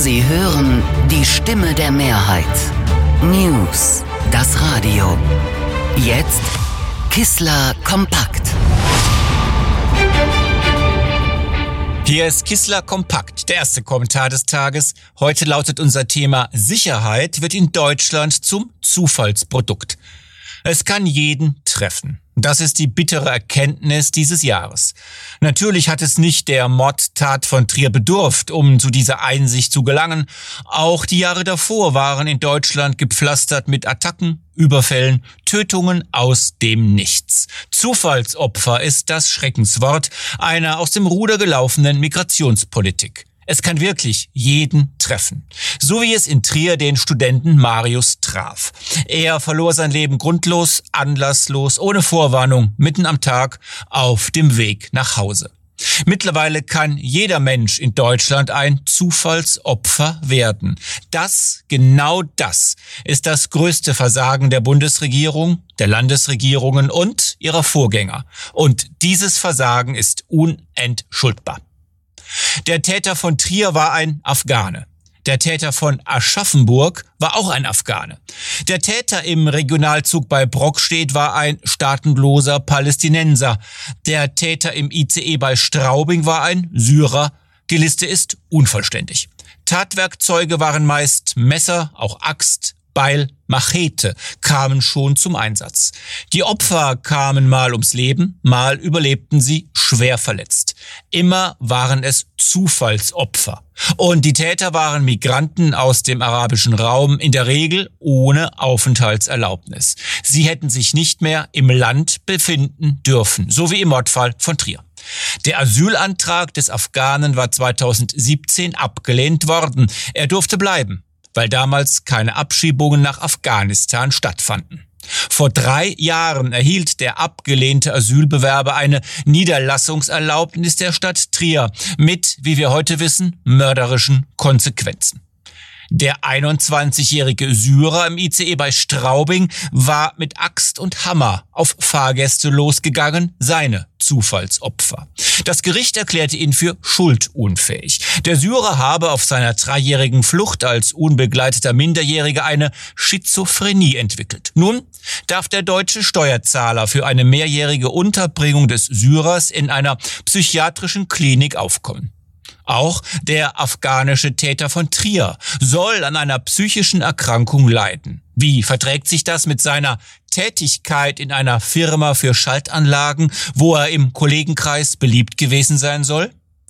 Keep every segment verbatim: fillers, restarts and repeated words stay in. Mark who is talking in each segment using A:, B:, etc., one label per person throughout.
A: Sie hören die Stimme der Mehrheit. News, das Radio. Jetzt Kissler Kompakt.
B: Hier ist Kissler Kompakt, der erste Kommentar des Tages. Heute lautet unser Thema: Sicherheit wird in Deutschland zum Zufallsprodukt. Es kann jeden treffen. Das ist die bittere Erkenntnis dieses Jahres. Natürlich hat es nicht der Mordtat von Trier bedurft, um zu dieser Einsicht zu gelangen. Auch die Jahre davor waren in Deutschland gepflastert mit Attacken, Überfällen, Tötungen aus dem Nichts. Zufallsopfer ist das Schreckenswort einer aus dem Ruder gelaufenen Migrationspolitik. Es kann wirklich jeden treffen. So wie es in Trier den Studenten Marius traf. Er verlor sein Leben grundlos, anlasslos, ohne Vorwarnung, mitten am Tag, auf dem Weg nach Hause. Mittlerweile kann jeder Mensch in Deutschland ein Zufallsopfer werden. Das, genau das, ist das größte Versagen der Bundesregierung, der Landesregierungen und ihrer Vorgänger. Und dieses Versagen ist unentschuldbar. Der Täter von Trier war ein Afghane. Der Täter von Aschaffenburg war auch ein Afghane. Der Täter im Regionalzug bei Brockstedt war ein staatenloser Palästinenser. Der Täter im I C E bei Straubing war ein Syrer. Die Liste ist unvollständig. Tatwerkzeuge waren meist Messer, auch Axt, Beil, Machete kamen schon zum Einsatz. Die Opfer kamen mal ums Leben, mal überlebten sie schwer verletzt. Immer waren es Zufallsopfer. Und die Täter waren Migranten aus dem arabischen Raum, in der Regel ohne Aufenthaltserlaubnis. Sie hätten sich nicht mehr im Land befinden dürfen, so wie im Mordfall von Trier. Der Asylantrag des Afghanen war zweitausendsiebzehn abgelehnt worden. Er durfte bleiben, weil damals keine Abschiebungen nach Afghanistan stattfanden. Vor drei Jahren erhielt der abgelehnte Asylbewerber eine Niederlassungserlaubnis der Stadt Trier mit, wie wir heute wissen, mörderischen Konsequenzen. Der einundzwanzigjährige Syrer im I C E bei Straubing war mit Axt und Hammer auf Fahrgäste losgegangen, seine Zufallsopfer. Das Gericht erklärte ihn für schuldunfähig. Der Syrer habe auf seiner dreijährigen Flucht als unbegleiteter Minderjähriger eine Schizophrenie entwickelt. Nun darf der deutsche Steuerzahler für eine mehrjährige Unterbringung des Syrers in einer psychiatrischen Klinik aufkommen. Auch der afghanische Täter von Trier soll an einer psychischen Erkrankung leiden. Wie verträgt sich das mit seiner Tätigkeit in einer Firma für Schaltanlagen, wo er im Kollegenkreis beliebt gewesen sein soll?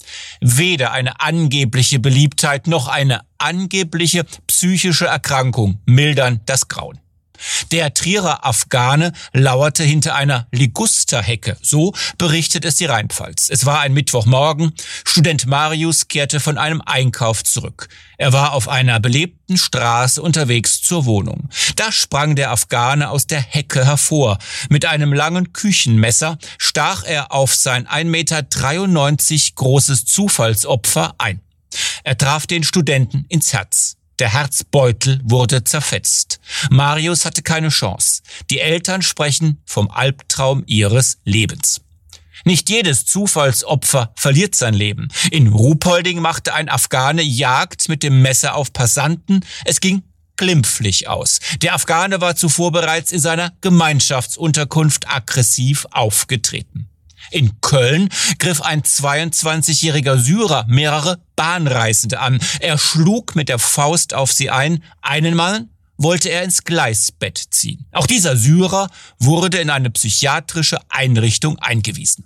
B: Weder eine angebliche Beliebtheit noch eine angebliche psychische Erkrankung mildern das Grauen. Der Trierer Afghane lauerte hinter einer Ligusterhecke, so berichtet es die Rheinpfalz. Es war ein Mittwochmorgen, Student Marius kehrte von einem Einkauf zurück. Er war auf einer belebten Straße unterwegs zur Wohnung. Da sprang der Afghane aus der Hecke hervor. Mit einem langen Küchenmesser stach er auf sein ein Meter dreiundneunzig großes Zufallsopfer ein. Er traf den Studenten ins Herz. Der Herzbeutel wurde zerfetzt. Marius hatte keine Chance. Die Eltern sprechen vom Albtraum ihres Lebens. Nicht jedes Zufallsopfer verliert sein Leben. In Ruhpolding machte ein Afghane Jagd mit dem Messer auf Passanten. Es ging glimpflich aus. Der Afghane war zuvor bereits in seiner Gemeinschaftsunterkunft aggressiv aufgetreten. In Köln griff ein zweiundzwanzigjähriger Syrer mehrere Bahnreisende an. Er schlug mit der Faust auf sie ein. Einen Mann wollte er ins Gleisbett ziehen. Auch dieser Syrer wurde in eine psychiatrische Einrichtung eingewiesen.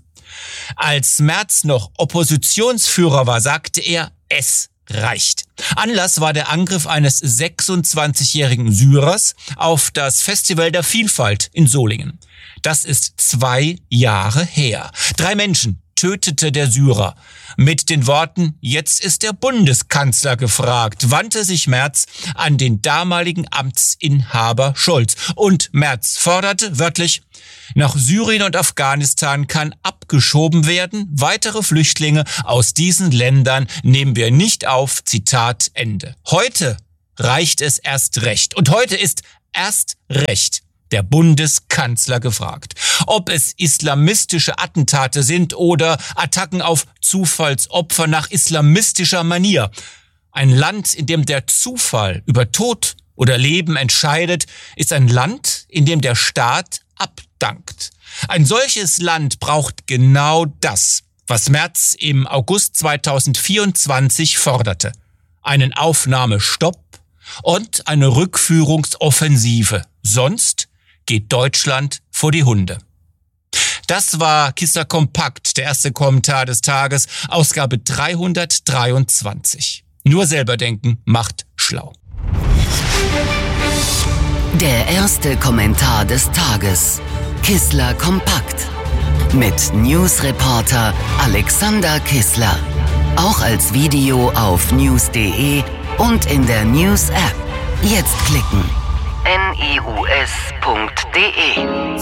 B: Als Merz noch Oppositionsführer war, sagte er, es reicht. Anlass war der Angriff eines sechsundzwanzigjährigen Syrers auf das Festival der Vielfalt in Solingen. Das ist zwei Jahre her. Drei Menschen tötete der Syrer. Mit den Worten, jetzt ist der Bundeskanzler gefragt, wandte sich Merz an den damaligen Amtsinhaber Scholz. Und Merz forderte wörtlich, nach Syrien und Afghanistan kann abgeschoben werden. Weitere Flüchtlinge aus diesen Ländern nehmen wir nicht auf. Zitat Ende. Heute reicht es erst recht. Und heute ist erst recht der Bundeskanzler gefragt. Ob es islamistische Attentate sind oder Attacken auf Zufallsopfer nach islamistischer Manier. Ein Land, in dem der Zufall über Tod oder Leben entscheidet, ist ein Land, in dem der Staat abdankt. Ein solches Land braucht genau das, was Merz im August zweitausendvierundzwanzig forderte. Einen Aufnahmestopp und eine Rückführungsoffensive. Sonst geht Deutschland vor die Hunde. Das war Kissler Kompakt, der erste Kommentar des Tages, Ausgabe dreihundertdreiundzwanzig. Nur selber denken macht schlau.
A: Der erste Kommentar des Tages. Kissler Kompakt. Mit Newsreporter Alexander Kissler. Auch als Video auf news punkt de und in der News-App. Jetzt klicken. news punkt de